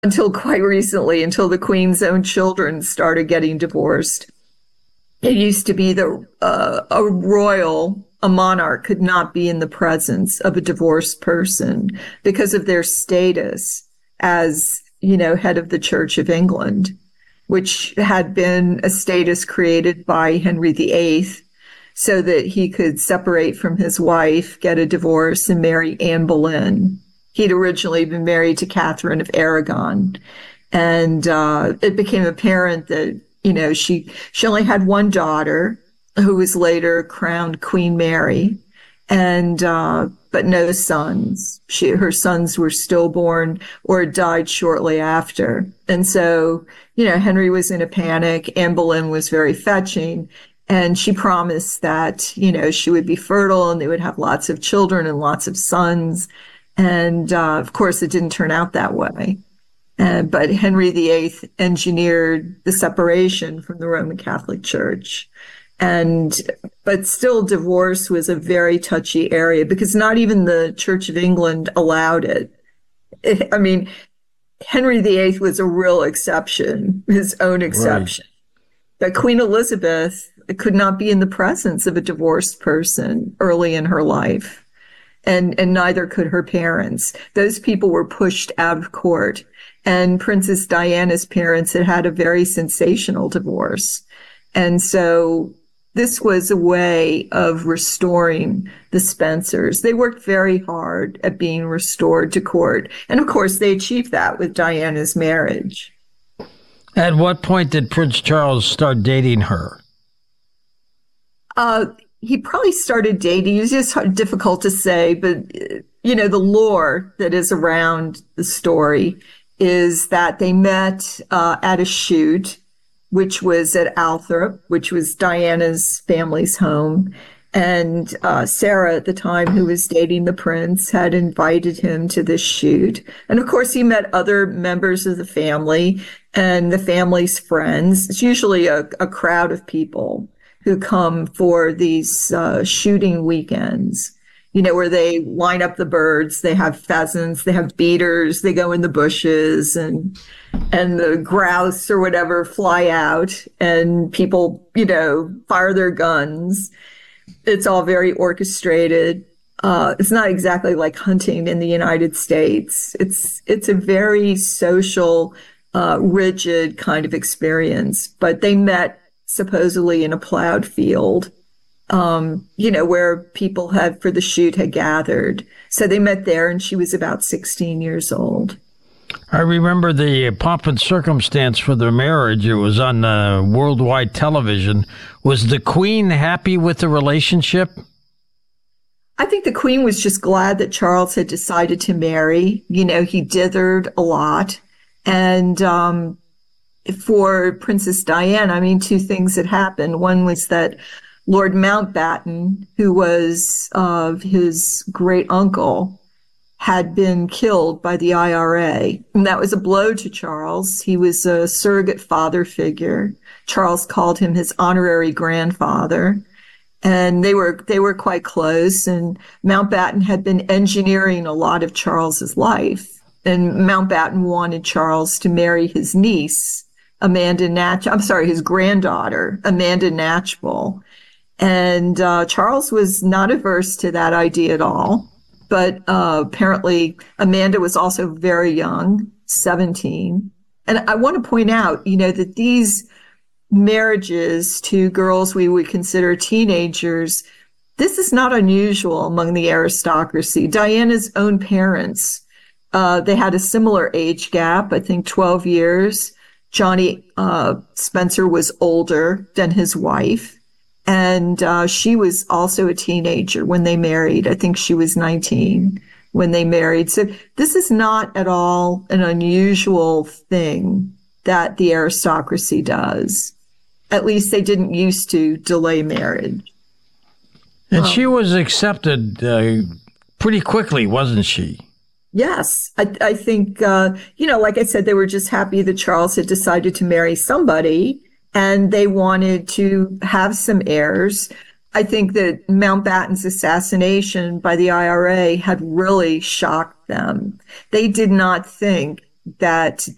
until quite recently, until the Queen's own children started getting divorced. It used to be that a monarch could not be in the presence of a divorced person because of their status as, head of the Church of England, which had been a status created by Henry VIII so that he could separate from his wife, get a divorce, and marry Anne Boleyn. He'd originally been married to Catherine of Aragon. And it became apparent that, she only had one daughter who was later crowned Queen Mary, and but no sons. Her sons were stillborn or died shortly after. And so, Henry was in a panic. Anne Boleyn was very fetching. And she promised that, she would be fertile and they would have lots of children and lots of sons. And of course, it didn't turn out that way. But Henry VIII engineered the separation from the Roman Catholic Church. But still, divorce was a very touchy area because not even the Church of England allowed it. Henry VIII was a real exception, his own exception. Right. But Queen Elizabeth could not be in the presence of a divorced person early in her life. And neither could her parents. Those people were pushed out of court. And Princess Diana's parents had a very sensational divorce. And so this was a way of restoring the Spencers. They worked very hard at being restored to court. And of course, they achieved that with Diana's marriage. At what point did Prince Charles start dating her? He probably started dating. It's just difficult to say, but, the lore that is around the story is that they met at a shoot, which was at Althorp, which was Diana's family's home. And Sarah, at the time, who was dating the prince, had invited him to this shoot. And of course, he met other members of the family and the family's friends. It's usually a crowd of people who come for these shooting weekends, where they line up the birds, they have pheasants, they have beaters, they go in the bushes and the grouse or whatever fly out and people, fire their guns. It's all very orchestrated. It's not exactly like hunting in the United States. It's a very social, rigid kind of experience, but they met supposedly in a plowed field, where people for the shoot had gathered. So they met there and she was about 16 years old. I remember the pomp and circumstance for their marriage. It was on worldwide television. Was the Queen happy with the relationship? I think the Queen was just glad that Charles had decided to marry. He dithered a lot. And for Princess Diana, two things had happened. One was that Lord Mountbatten, who was his great uncle, had been killed by the IRA. And that was a blow to Charles. He was a surrogate father figure. Charles called him his honorary grandfather. And they were quite close. And Mountbatten had been engineering a lot of Charles's life. And Mountbatten wanted Charles to marry his niece, his granddaughter, Amanda Knatchbull. And Charles was not averse to that idea at all. But apparently Amanda was also very young, 17. And I want to point out, that these marriages to girls we would consider teenagers, this is not unusual among the aristocracy. Diana's own parents, they had a similar age gap, I think 12 years. Johnny Spencer was older than his wife. And she was also a teenager when they married. I think she was 19 when they married. So this is not at all an unusual thing that the aristocracy does. At least they didn't used to delay marriage. And she was accepted pretty quickly, wasn't she? Yes. I think, like I said, they were just happy that Charles had decided to marry somebody. And they wanted to have some heirs. I think that Mountbatten's assassination by the IRA had really shocked them. They did not think that